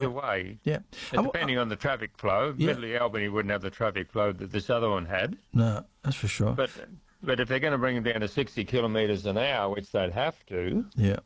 either way. Yeah. Depending on the traffic flow. Yeah. Medley Albany wouldn't have the traffic flow that this other one had. No, that's for sure. But if they're going to bring them down to 60 kilometres an hour, which they'd have to,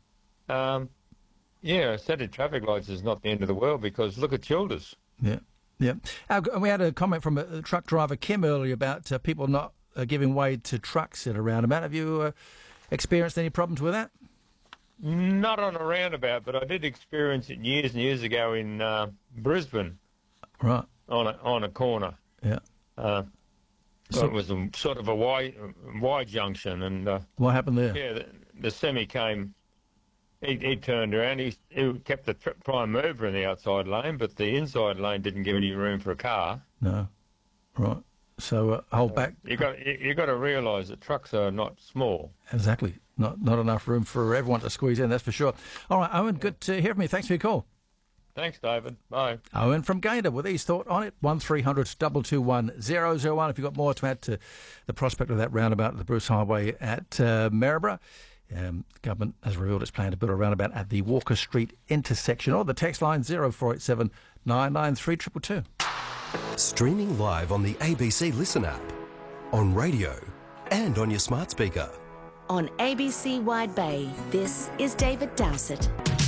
a set of traffic lights is not the end of the world, because look at Childers. Yeah, yeah. We had a comment from a truck driver, Kim, earlier about people not giving way to trucks at a roundabout. Have you experienced any problems with that? Not on a roundabout, but I did experience it years and years ago in Brisbane. Right. On a corner. Yeah. So it was sort of a Y junction, and what happened there? Yeah, the semi came. He turned around. He kept the prime mover in the outside lane, but the inside lane didn't give any room for a car. No, right. So hold back. You got to realise that trucks are not small. Exactly. Not enough room for everyone to squeeze in. That's for sure. All right, Owen. Good to hear from you. Thanks for your call. Thanks, David. Bye. Owen from Gayndah with his thought on it. 1300 221 001. If you've got more to add to the prospect of that roundabout at the Bruce Highway at Maryborough. The government has revealed its plan to build a roundabout at the Walker Street intersection, or the text line 0487 993 222. Streaming live on the ABC Listen app, on radio and on your smart speaker. On ABC Wide Bay, this is David Dowsett.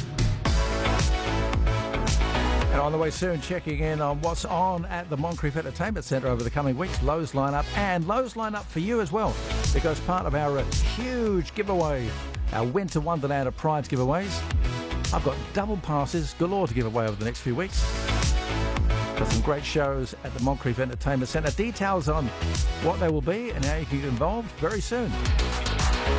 And on the way soon, checking in on what's on at the Moncrieff Entertainment Centre over the coming weeks. Lowe's lineup, and Lowe's lineup for you as well, because part of our huge giveaway, our Winter Wonderland of Prides giveaways, I've got double passes galore to give away over the next few weeks. Got some great shows at the Moncrieff Entertainment Centre. Details on what they will be and how you can get involved very soon.